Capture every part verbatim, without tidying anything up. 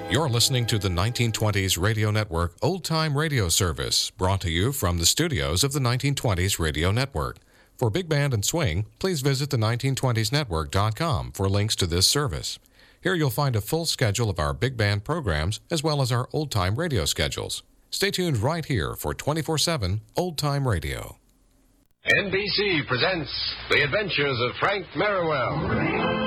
You're listening to the nineteen twenties Radio Network Old Time Radio Service, brought to you from the studios of the nineteen twenties Radio Network. For Big Band and Swing, please visit the nineteen twenties network dot com for links to this service. Here you'll find a full schedule of our big band programs as well as our old time radio schedules. Stay tuned right here for twenty-four seven Old Time Radio. N B C presents The Adventures of Frank Merriwell.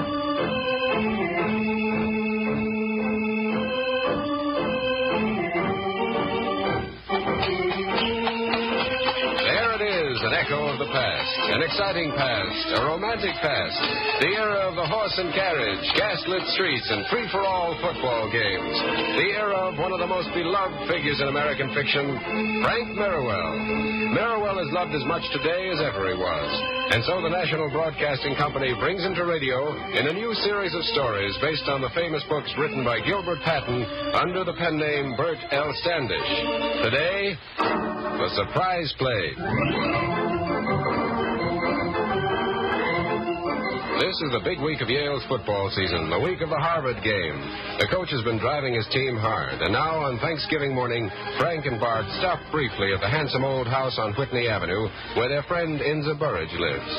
An echo of the past, an exciting past, a romantic past, the era of the horse and carriage, gaslit streets, and free-for-all football games, the era of one of the most beloved figures in American fiction, Frank Merriwell. Merriwell is loved as much today as ever he was, and so the National Broadcasting Company brings him to radio in a new series of stories based on the famous books written by Gilbert Patton under the pen name Bert L. Standish. Today, The Surprise Play. This is the big week of Yale's football season, the week of the Harvard game. The coach has been driving his team hard, and now on Thanksgiving morning, Frank and Bart stop briefly at the handsome old house on Whitney Avenue where their friend Inza Burridge lives.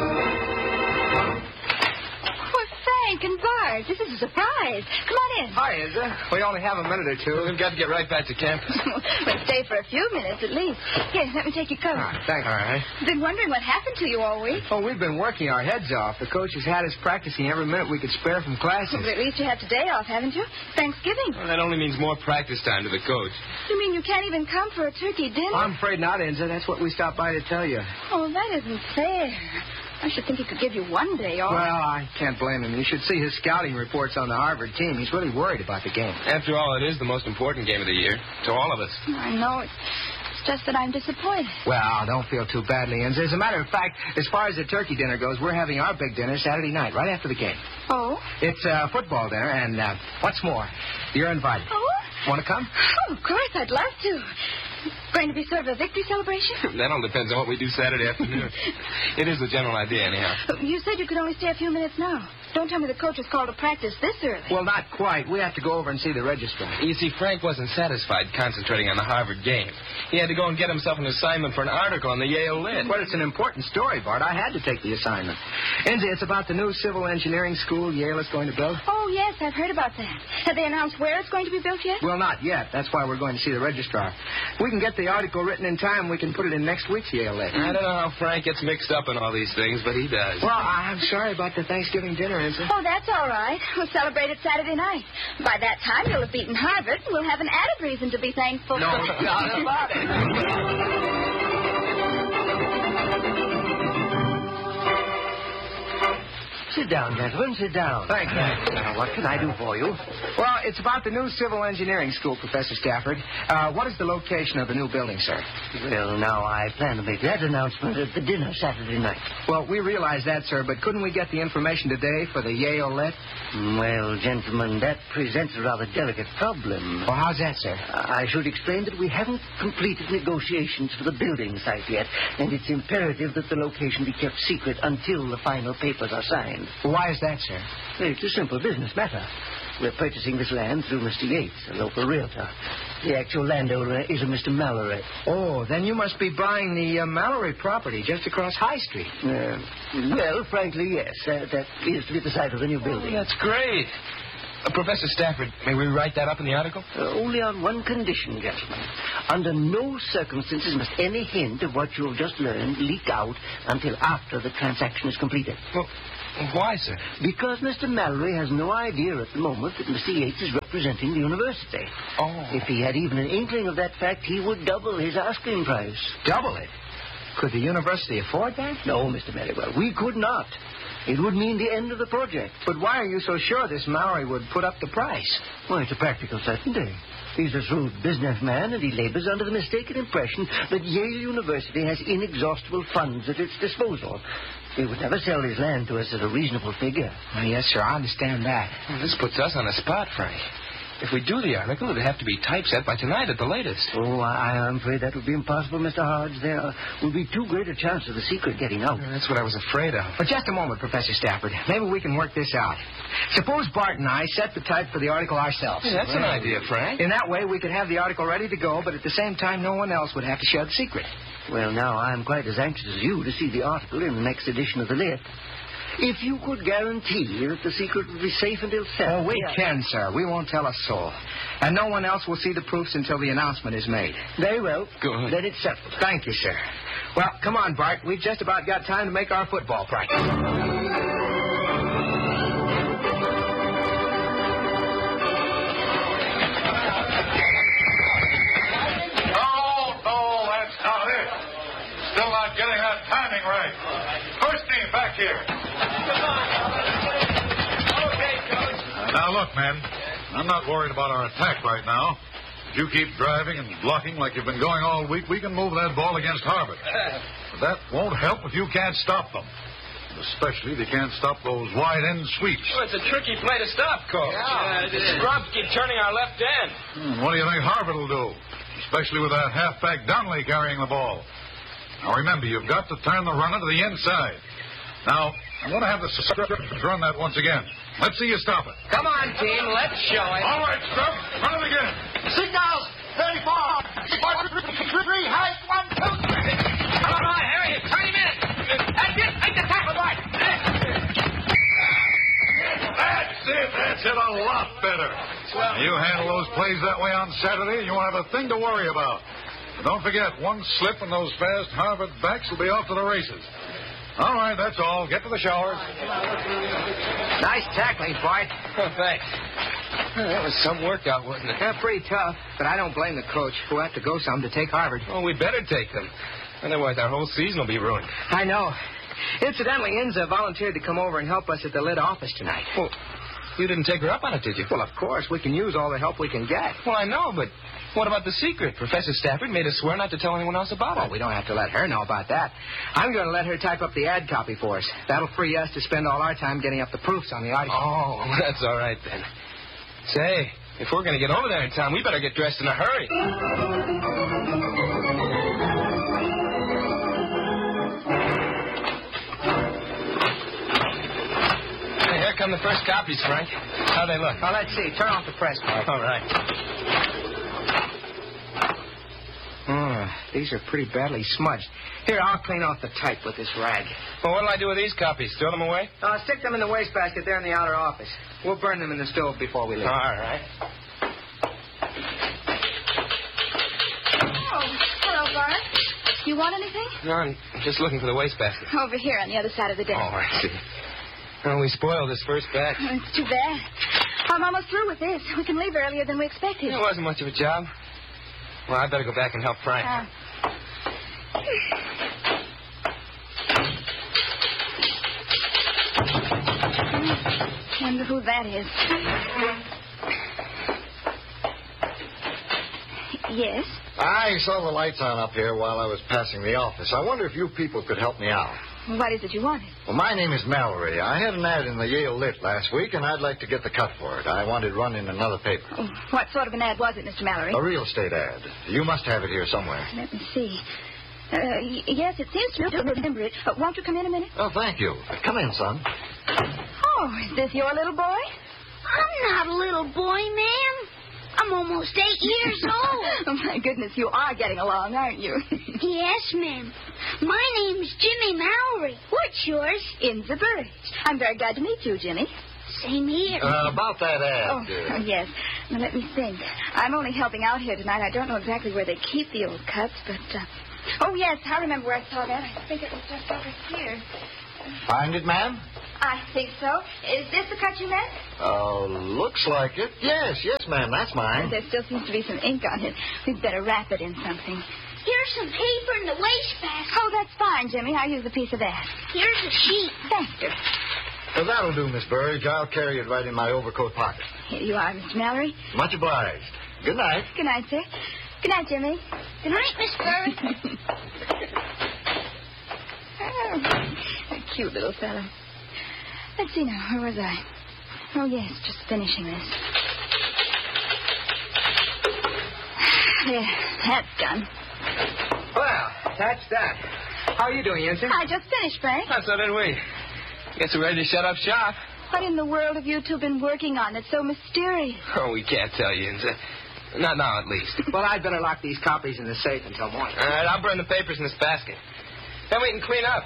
Frank and Bart, this is a surprise. Come on in. Hi, Inza. We only have a minute or two. We've got to get right back to campus. We'll stay for a few minutes at least. Here, let me take your coat. Ah, thanks. All right. I've been wondering what happened to you all week. Oh, we've been working our heads off. The coach has had us practicing every minute we could spare from classes. Well, but at least you have today off, haven't you? Thanksgiving. Well, that only means more practice time to the coach. You mean you can't even come for a turkey dinner? I'm afraid not, Inza. That's what we stopped by to tell you. Oh, that isn't fair. I should think he could give you one day off. Well, I can't blame him. You should see his scouting reports on the Harvard team. He's really worried about the game. After all, it is the most important game of the year to all of us. I know. It's, it's just that I'm disappointed. Well, don't feel too badly, Inza. As a matter of fact, as far as the turkey dinner goes, we're having our big dinner Saturday night, right after the game. Oh? It's a football dinner, and uh, what's more, you're invited. Oh? Want to come? Oh, of course, I'd love to. Going to be sort of a victory celebration? That all depends on what we do Saturday afternoon. It is the general idea, anyhow. You said you could only stay a few minutes now. Don't tell me the coach has called to practice this early. Well, not quite. We have to go over and see the registrar. You see, Frank wasn't satisfied concentrating on the Harvard game. He had to go and get himself an assignment for an article on the Yale Lit. But it's an important story, Bart. I had to take the assignment. Inza, it's about the new civil engineering school Yale is going to build. Oh, yes, I've heard about that. Have they announced where it's going to be built yet? Well, not yet. That's why we're going to see the registrar. If we can get the article written in time, we can put it in next week's Yale Lit. I don't know how Frank gets mixed up in all these things, but he does. Well, I'm sorry about the Thanksgiving dinner, Inza. Oh, that's all right. We'll celebrate it Saturday night. By that time, you'll have beaten Harvard, and we'll have an added reason to be thankful. No doubt about it. Sit down, gentlemen, sit down. Thank you. Now, what can I do for you? Well, it's about the new civil engineering school, Professor Stafford. Uh, what is the location of the new building, sir? Well, now, I plan to make that announcement at the dinner Saturday night. Well, we realize that, sir, but couldn't we get the information today for the Yale Lit? Well, gentlemen, that presents a rather delicate problem. Well, how's that, sir? I should explain that we haven't completed negotiations for the building site yet, and it's imperative that the location be kept secret until the final papers are signed. Well, why is that, sir? Well, it's a simple business matter. We're purchasing this land through Mister Yates, a local realtor. The actual landowner is a Mister Mallory. Oh, then you must be buying the uh, Mallory property just across High Street. Uh, well, frankly, yes. Uh, that is to be the site of the new building. Oh, that's great. Uh, Professor Stafford, may we write that up in the article? Uh, only on one condition, gentlemen. Under no circumstances must any hint of what you have just learned leak out until after the transaction is completed. Well, why, sir? Because Mister Mallory has no idea at the moment that Mister Yates is representing the university. Oh. If he had even an inkling of that fact, he would double his asking price. Double it? Could the university afford that? No, Mister Merriwell, we could not. It would mean the end of the project. But why are you so sure this Mallory would put up the price? Why, it's a practical certainty. He's a shrewd businessman, and he labors under the mistaken impression that Yale University has inexhaustible funds at its disposal. He would never sell his land to us at a reasonable figure. Oh, yes, sir, I understand that. Well, this puts us on the spot, Frank. If we do the article, it'd have to be typeset by tonight at the latest. Oh, I, I'm afraid that would be impossible, Mister Hodge. There uh, will be too great a chance of the secret getting out. Yeah, that's what I was afraid of. But just a moment, Professor Stafford. Maybe we can work this out. Suppose Bart and I set the type for the article ourselves. Yeah, that's well, an idea, Frank. In that way, we could have the article ready to go, but at the same time, no one else would have to share the secret. Well, now, I'm quite as anxious as you to see the article in the next edition of the Lit. If you could guarantee that the secret would be safe until seven. Oh, we yeah. can, sir. We won't tell a soul. And no one else will see the proofs until the announcement is made. Very well. Good. Then it's settled. Thank you, sir. Well, come on, Bart. We've just about got time to make our football practice. Oh, no, that's not it. Still not getting that timing right. First team back here. Okay, Coach. Now, look, men. I'm not worried about our attack right now. If you keep driving and blocking like you've been going all week, we can move that ball against Harvard. But that won't help if you can't stop them. Especially if you can't stop those wide-end sweeps. Well, it's a tricky play to stop, Coach. Yeah, uh, the scrubs keep turning our left end. Hmm, what do you think Harvard will do? Especially with that halfback Donnelly carrying the ball. Now, remember, you've got to turn the runner to the inside. Now, I'm going to have the Scrubs run that once again. Let's see you stop it. Come on, team. Let's show it. All right, Scrubs. Run it again. Signals. thirty-four. Three. Height. One, two, three. Come on, Harry. Turn him in. That's it. Make the tackle, Bart. That's it. That's it. A lot better. Now, you handle those plays that way on Saturday, you won't have a thing to worry about. But don't forget, one slip and those fast Harvard backs will be off to the races. All right, that's all. Get to the showers. Nice tackling, Bart. Oh, thanks. Well, that was some workout, wasn't it? Yeah, pretty tough. But I don't blame the coach. We'll have to go some to take Harvard. Well, we better take them. Otherwise, our whole season will be ruined. I know. Incidentally, Inza volunteered to come over and help us at the Lit office tonight. Well, you didn't take her up on it, did you? Well, of course. We can use all the help we can get. Well, I know, but what about the secret? Professor Stafford made us swear not to tell anyone else about well, it. We don't have to let her know about that. I'm going to let her type up the ad copy for us. That'll free us to spend all our time getting up the proofs on the article. Oh, that's all right, then. Say, if we're going to get over there in time, we better get dressed in a hurry. Hey, here come the first copies, Frank. How they look? Well, let's see. Turn off the press, Bart. All right. Oh, these are pretty badly smudged. Here, I'll clean off the type with this rag. Well, what'll I do with these copies? Throw them away? Uh, stick them in the wastebasket there in the outer office. We'll burn them in the stove before we leave. All right. Oh, hello, Bart. You want anything? No, I'm just looking for the wastebasket. Over here on the other side of the desk. Oh, I see. Well, we spoiled this first batch. Oh, it's too bad. I'm almost through with this. We can leave earlier than we expected. It wasn't much of a job. Well, I better go back and help Frank. Uh, wonder who that is. Yes? I saw the lights on up here while I was passing the office. I wonder if you people could help me out. What is it you wanted? Well, my name is Mallory. I had an ad in the Yale Lit last week, and I'd like to get the cut for it. I wanted run in another paper. Oh, what sort of an ad was it, Mister Mallory? A real estate ad. You must have it here somewhere. Let me see. Uh, y- yes, it seems to me. I remember it. Uh, won't you come in a minute? Oh, thank you. Come in, son. Oh, is this your little boy? I'm not a little boy, ma'am. I'm almost eight years old. Oh, my goodness, you are getting along, aren't you? Yes, ma'am. My name's Jimmy Mallory. What's yours? Inza Burridge. I'm very glad to meet you, Jimmy. Same here. Uh, about that ad. Oh, uh, yes. Now, let me think. I'm only helping out here tonight. I don't know exactly where they keep the old cuts, but... Uh... Oh, yes, I remember where I saw that. I think it was just over here. Find it, ma'am? I think so. Is this the cut you meant? Oh, uh, looks like it. Yes, yes, ma'am. That's mine. There still seems to be some ink on it. We'd better wrap it in something. Here's some paper in the wastebasket. Oh, that's fine, Jimmy. I'll use a piece of that. Here's a sheet. Thank you. Well, that'll do, Miss Burridge. I'll carry it right in my overcoat pocket. Here you are, Mister Mallory. Much obliged. Good night. Good night, sir. Good night, Jimmy. Good night, Miss Burridge. Oh, a cute little fellow. Let's see now. Where was I? Oh, yes, just finishing this. There, that's done. Well, that's that. How are you doing, Ensign? I just finished, Frank. Oh, so did we. Guess we're ready to shut up shop. What in the world have you two been working on that's so mysterious? Oh, we can't tell you. Not now, at least. Well, I'd better lock these copies in the safe until morning. All right, I'll burn the papers in this basket. Then we can clean up.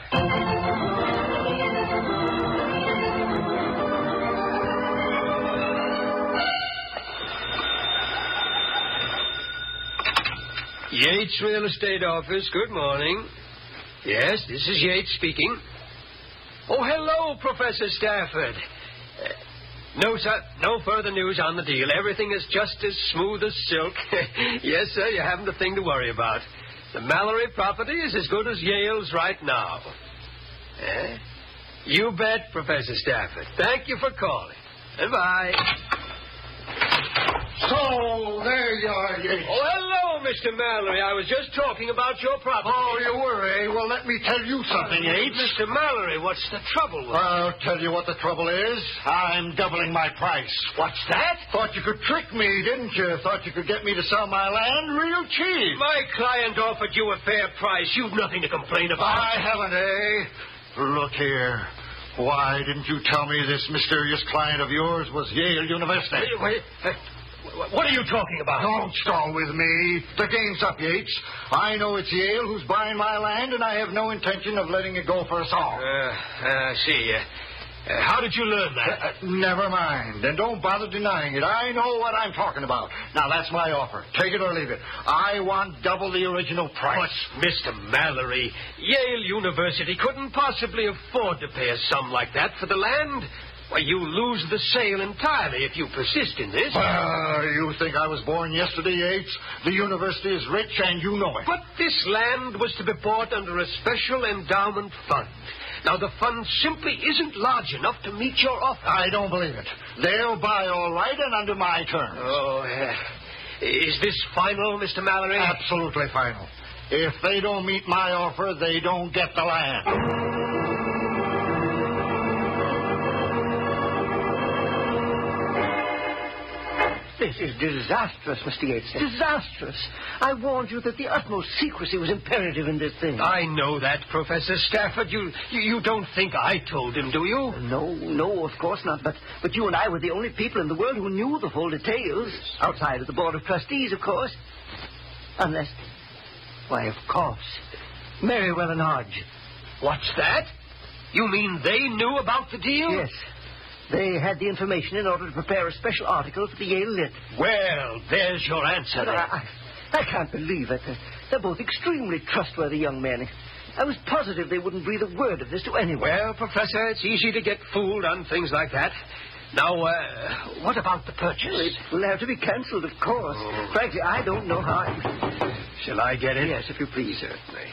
Yates Real Estate Office, good morning. Yes, this is Yates speaking. Oh, hello, Professor Stafford. Uh, no, sir, no further news on the deal. Everything is just as smooth as silk. Yes, sir, you haven't a thing to worry about. The Mallory property is as good as Yale's right now. Eh? You bet, Professor Stafford. Thank you for calling. Goodbye. So, there you are, Yates. Oh, hello, Mister Mallory. I was just talking about your property. Oh, you were, eh? Well, let me tell you something, Yates. Mister Mallory, what's the trouble with I'll tell you what the trouble is. I'm doubling my price. What's that? Thought you could trick me, didn't you? Thought you could get me to sell my land real cheap. My client offered you a fair price. You've nothing to complain about. I haven't, eh? Look here. Why didn't you tell me this mysterious client of yours was Yale University? Wait, wait. Uh, What are you talking about? Don't stall with me. The game's up, Yates. I know it's Yale who's buying my land, and I have no intention of letting it go for us all. Uh, uh see. Uh, uh, how did you learn that? Uh, uh, never mind. And don't bother denying it. I know what I'm talking about. Now, that's my offer. Take it or leave it. I want double the original price. But, Mister Mallory, Yale University couldn't possibly afford to pay a sum like that for the land. Why, you lose the sale entirely if you persist in this. Well, you think I was born yesterday, Yates? The university is rich, and you know it. But this land was to be bought under a special endowment fund. Now, the fund simply isn't large enough to meet your offer. I don't believe it. They'll buy all right and under my terms. Oh, yeah. Is this final, Mister Mallory? Absolutely final. If they don't meet my offer, they don't get the land. This is disastrous, Mister Yates. Disastrous. I warned you that the utmost secrecy was imperative in this thing. I know that, Professor Stafford. You, you you don't think I told him, do you? No, no, of course not. But but you and I were the only people in the world who knew the full details. Outside of the Board of Trustees, of course. Unless... Why, of course. Merriwell and Hodge. What's that? You mean they knew about the deal? Yes. They had the information in order to prepare a special article for the Yale Lit. Well, there's your answer. I, I, I can't believe it. They're both extremely trustworthy young men. I was positive they wouldn't breathe a word of this to anyone. Well, Professor, it's easy to get fooled on things like that. Now, uh, what about the purchase? Well, it will have to be cancelled, of course. Oh. Frankly, I don't know how I... Shall I get it? Yes, if you please. Certainly.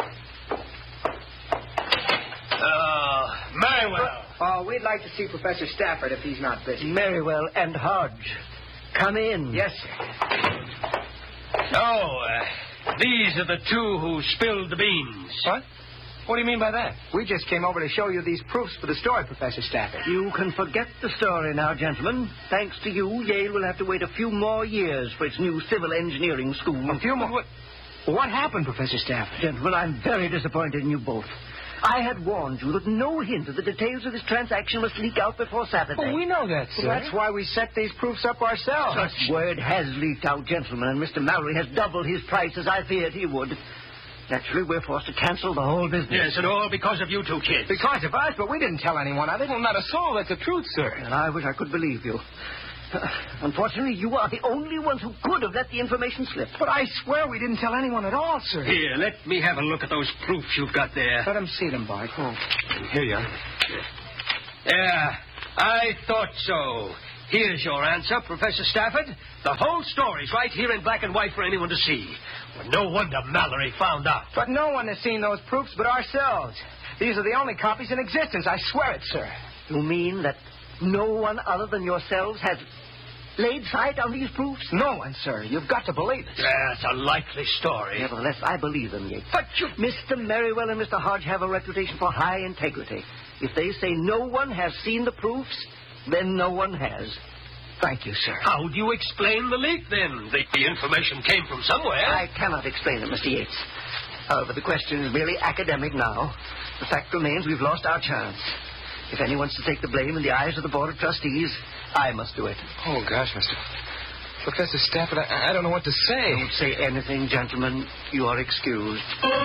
Uh, Merriwell. Oh, we'd like to see Professor Stafford if he's not busy. Merriwell and Hodge. Come in. Yes, sir. So, uh, these are the two who spilled the beans. What? What do you mean by that? We just came over to show you these proofs for the story, Professor Stafford. You can forget the story now, gentlemen. Thanks to you, Yale will have to wait a few more years for its new civil engineering school. A few more? What, what happened, Professor Stafford? Gentlemen, I'm very disappointed in you both. I had warned you that no hint of the details of this transaction must leak out before Saturday. Oh, we know that, sir. Well, that's why we set these proofs up ourselves. Such word has leaked out, gentlemen, and Mister Mallory has doubled his price as I feared he would. Naturally, we're forced to cancel the whole business. Yes, and all because of you two kids. Because of us, but we didn't tell anyone. I think well, not a soul. That's the truth, sir. And I wish I could believe you. Uh, unfortunately, you are the only ones who could have let the information slip. But I swear we didn't tell anyone at all, sir. Here, let me have a look at those proofs you've got there. Let them see them, Bart. Oh. Here you are. Yeah, I thought so. Here's your answer, Professor Stafford. The whole story's right here in black and white for anyone to see. Well, no wonder Mallory found out. But no one has seen those proofs but ourselves. These are the only copies in existence. I swear it, sir. You mean that no one other than yourselves has laid sight on these proofs? No one, sir. You've got to believe it. That's a likely story. Nevertheless, I believe them, Yates. But you... Mister Merriwell and Mister Hodge have a reputation for high integrity. If they say no one has seen the proofs, then no one has. Thank you, sir. How do you explain the leak, then? The, the information came from somewhere. I cannot explain it, Mister Yates. However, the question is merely academic now. The fact remains we've lost our chance. If anyone's to take the blame in the eyes of the Board of Trustees, I must do it. Oh, gosh, Mister Professor Stafford, I, I don't know what to say. Don't say anything, gentlemen. You are excused.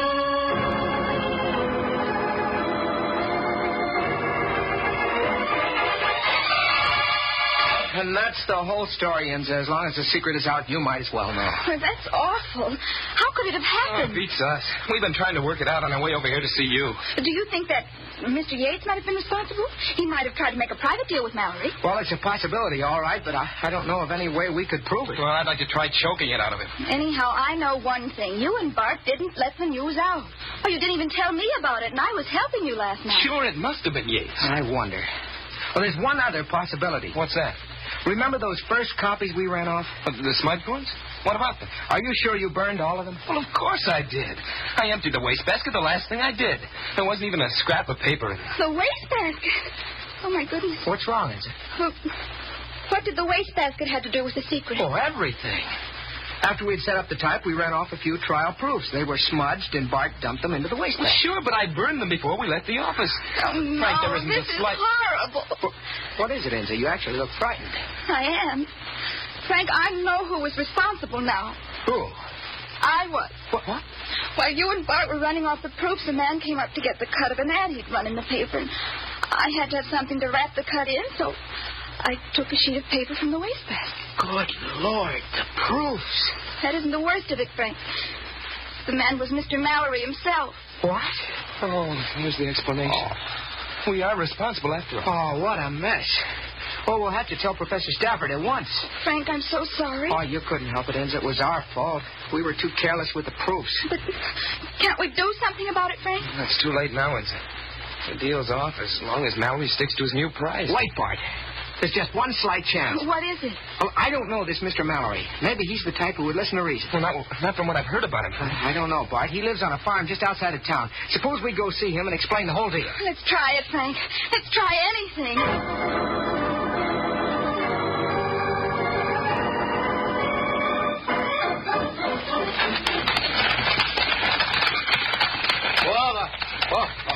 And that's the whole story, Enza. As long as the secret is out, you might as well know. Oh, that's awful. How could it have Oh, happened? it beats us. We've been trying to work it out on our way over here to see you. Do you think that Mister Yates might have been responsible? He might have tried to make a private deal with Mallory. Well, it's a possibility, all right, but I, I don't know of any way we could prove it. Well, I'd like to try choking it out of him. Anyhow, I know one thing. You and Bart didn't let the news out. Oh, you didn't even tell me about it, and I was helping you last night. Sure, it must have been Yates. I wonder. Well, there's one other possibility. What's that? Remember those first copies we ran off? Uh, the smudge ones? What about them? Are you sure you burned all of them? Well, of course I did. I emptied the wastebasket the last thing I did. There wasn't even a scrap of paper in it. The wastebasket? Oh, my goodness. What's wrong, is it? Well, what did the wastebasket have to do with the secret? Oh, everything. After we'd set up the type, we ran off a few trial proofs. They were smudged, and Bart dumped them into the wastebasket. Well, sure, but I burned them before we left the office. Oh, no, Frank, there isn't this the is slight... horrible. Well, what is it, Enza? You actually look frightened. I am. Frank, I know who was responsible now. Who? I was. What? What? While you and Bart were running off the proofs, a man came up to get the cut of an ad he'd run in the paper. And I had to have something to wrap the cut in, so I took a sheet of paper from the wastebasket. Good Lord, the proofs. That isn't the worst of it, Frank. The man was Mister Mallory himself. What? Oh, here's the explanation. Oh. We are responsible after all. Oh, what a mess. Oh, we'll have to tell Professor Stafford at once. Frank, I'm so sorry. Oh, you couldn't help it, Enza. It was our fault. We were too careless with the proofs. But can't we do something about it, Frank? It's too late now, Enza. The deal's off as long as Mallory sticks to his new prize. Wait, Bart. There's just one slight chance. What is it? Well, I don't know this Mister Mallory. Maybe he's the type who would listen to reason. Well, not, not from what I've heard about him, Frank. I don't know, Bart. He lives on a farm just outside of town. Suppose we go see him and explain the whole deal. Let's try it, Frank. Let's try anything. Oh, oh.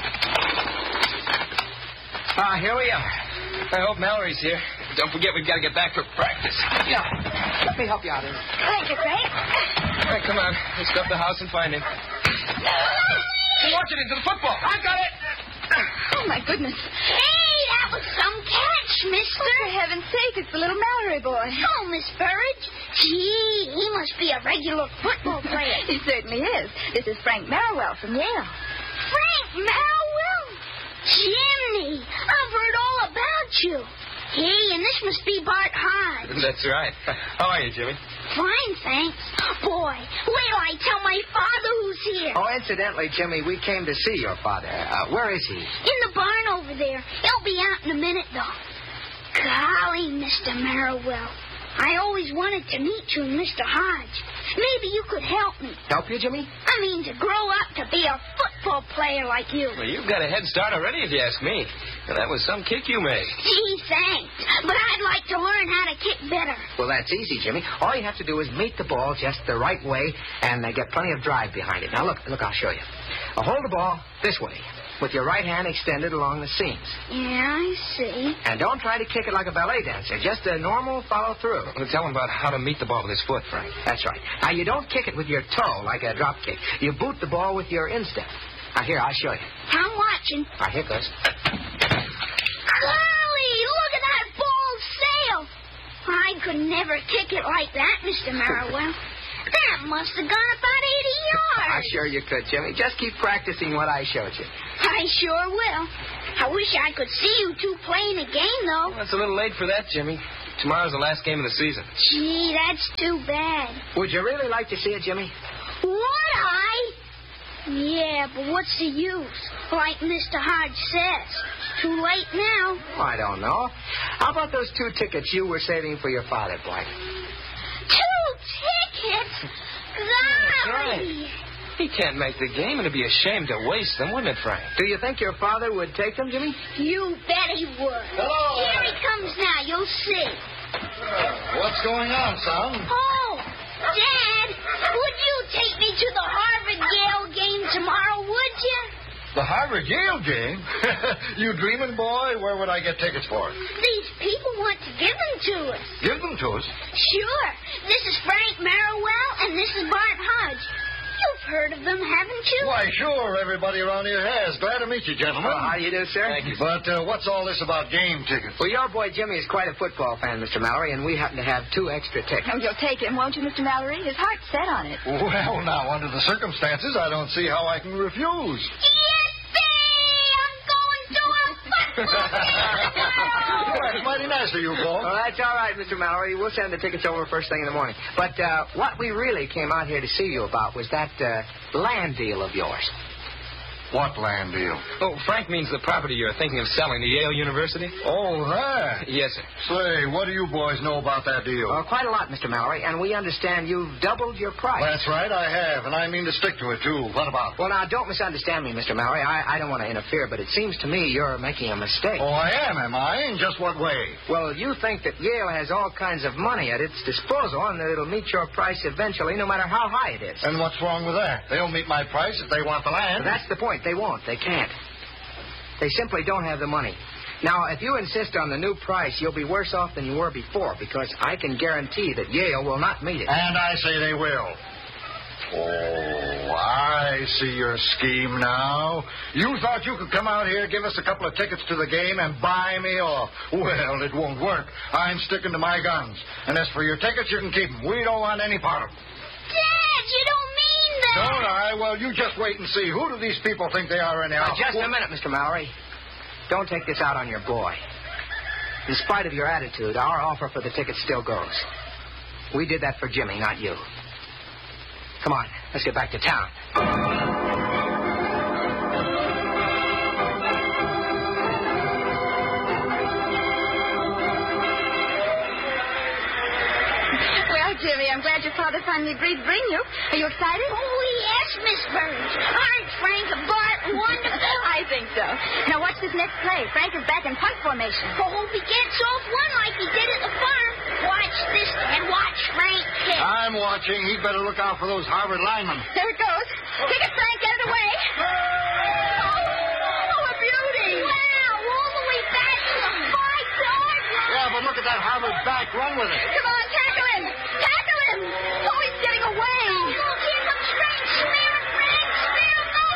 Ah, here we are. I hope Mallory's here. Don't forget, we've got to get back for practice. Yeah. Let me help you out here. Thank you, Frank. All right, come on. Let's go up the house and find him. Hey, watch it into the football. I got it. Oh, my goodness. Hey, that was some catch, mister. Oh, for heaven's sake, it's the little Mallory boy. Oh, Miss Burridge. Gee, he must be a regular football player. He certainly is. This is Frank Merriwell from Yale. Frank Merriwell? Jimmy, I've heard all about you. Hey, and this must be Bart Hodge. That's right. How are you, Jimmy? Fine, thanks. Boy, wait till I tell my father who's here. Oh, incidentally, Jimmy, we came to see your father. Uh, where is he? In the barn over there. He'll be out in a minute, though. Golly, Mister Merriwell. I always wanted to meet you and Mister Hodge. Maybe you could help me. Help you, Jimmy? I mean, to grow up to be a football player like you. Well, you've got a head start already, if you ask me. And that was some kick you made. Gee, thanks. But I'd like to learn how to kick better. Well, that's easy, Jimmy. All you have to do is meet the ball just the right way and uh, get plenty of drive behind it. Now, look, look, I'll show you. Uh, hold the ball this way, with your right hand extended along the seams. Yeah, I see. And don't try to kick it like a ballet dancer. Just a normal follow-through. Well, tell him about how to meet the ball with his foot, Frank. That's right. Now, you don't kick it with your toe like a drop kick. You boot the ball with your instep. Now, here, I'll show you. I'm watching. Now, here goes. Golly, look at that ball sail. I could never kick it like that, Mister Merriwell. That must have gone about eighty yards. I'm sure you could, Jimmy. Just keep practicing what I showed you. I sure will. I wish I could see you two playing a game, though. Well, it's a little late for that, Jimmy. Tomorrow's the last game of the season. Gee, that's too bad. Would you really like to see it, Jimmy? Would I? Yeah, but what's the use? Like Mister Hodge says. Too late now. I don't know. How about those two tickets you were saving for your father, boy? Two tickets? Golly. He can't make the game, and it'd be a shame to waste them, wouldn't it, Frank? Do you think your father would take them, Jimmy? You bet he would. Hello. Here he comes now. You'll see. What's going on, son? Oh, Dad, would you take me to the Harvard-Yale game tomorrow, would you? The Harvard-Yale game? You dreaming, boy? Where would I get tickets for it? These people want to give them to us. Give them to us? Sure. This is Frank Merriwell, and this is Bart Hodge. You've heard of them, haven't you? Why, sure. Everybody around here has. Glad to meet you, gentlemen. Oh, how do you do, sir? Thank you. But uh, what's all this about game tickets? Well, your boy Jimmy is quite a football fan, Mister Mallory, and we happen to have two extra tickets. Oh, you'll take him, won't you, Mister Mallory? His heart's set on it. Well, now, under the circumstances, I don't see how I can refuse. Yippee! I'm going to a football game! That's mighty nice of you, Paul. Well, that's all right, Mister Mallory. We'll send the tickets over first thing in the morning. But uh, what we really came out here to see you about was that uh, land deal of yours. What land deal? Oh, Frank means the property you're thinking of selling to Yale University. Oh, that. Yes, sir. Say, what do you boys know about that deal? Uh, quite a lot, Mister Mallory, and we understand you've doubled your price. That's right, I have, and I mean to stick to it, too. What about it? Well, now, don't misunderstand me, Mister Mallory. I, I don't want to interfere, but it seems to me you're making a mistake. Oh, I am, am I? In just what way? Well, you think that Yale has all kinds of money at its disposal and that it'll meet your price eventually, no matter how high it is. And what's wrong with that? They'll meet my price if they want the land. But that's the point. They won't. They can't. They simply don't have the money. Now, if you insist on the new price, you'll be worse off than you were before, because I can guarantee that Yale will not meet it. And I say they will. Oh, I see your scheme now. You thought you could come out here, give us a couple of tickets to the game, and buy me off. Well, it won't work. I'm sticking to my guns. And as for your tickets, you can keep them. We don't want any part of them. Dad, you don't mean that. Don't I? Well, you just wait and see. Who do these people think they are anyhow? Now, just a minute, Mister Mallory. Don't take this out on your boy. In spite of your attitude, our offer for the tickets still goes. We did that for Jimmy, not you. Come on, let's get back to town. Well, Jimmy, I'm glad your father finally agreed to bring you. Are you excited? Oh, yes, Miss Burns. Aren't Frank and Bart wonderful? I think so. Now watch this next play. Frank is back in punt formation. Oh, hope he gets off one like he did at the farm. Watch this and watch Frank kick. I'm watching. He'd better look out for those Harvard linemen. There it goes. Kick it, Frank. Get it away. Oh, a beauty. Wow, all the way back to the five-yard line. Yeah, but look at that Harvard back. Run with it. Come on, tackle him. Tackle him. Oh, he's getting away. Oh, look, here comes Frank. Spear him, Frank. Spear him. No,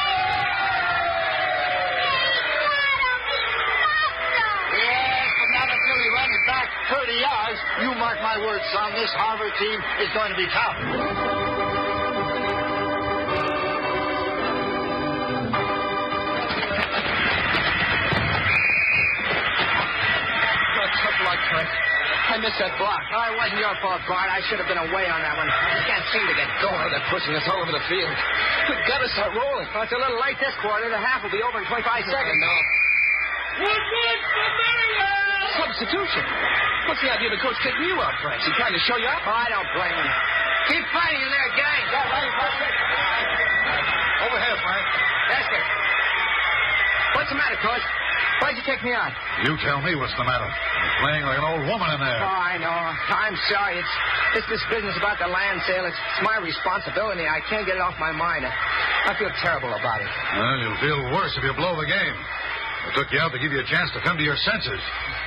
Yes, but not until he runs back thirty yards. You mark my words, son. This Harvard team is going to be tough. Tough luck, Frank. I missed that block. Oh, it wasn't your fault, Bart. I should have been away on that one. I just can't seem to get going. Oh, they're pushing us all over the field. We've got to start rolling. Well, it's a little late this quarter. The half will be over in twenty-five seconds. I know. Substitution. What's the idea of the coach taking you out, Frank? Is he trying to show you up? Oh, I don't blame him. Keep fighting in there, gang. Over here, Frank. That's it. What's the matter, Coach? Why'd you take me out? You tell me what's the matter. You're playing like an old woman in there. Oh, I know. I'm sorry. It's, it's this business about the land sale. It's my responsibility. I can't get it off my mind. I, I feel terrible about it. Well, you'll feel worse if you blow the game. I took you out to give you a chance to come to your senses.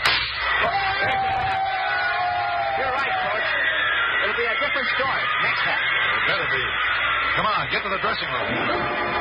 You're right, Coach. It'll be a different story next half. It better be. Come on, get to the dressing room.